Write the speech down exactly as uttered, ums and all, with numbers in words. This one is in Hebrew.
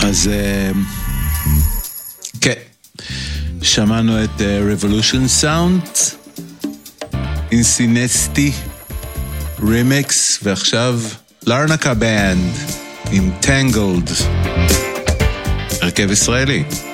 אז כן, שמענו את Revolution Sound, Insinesty Remix, ועכשיו לרנקה בנד עם Tangled, הרכב ישראלי.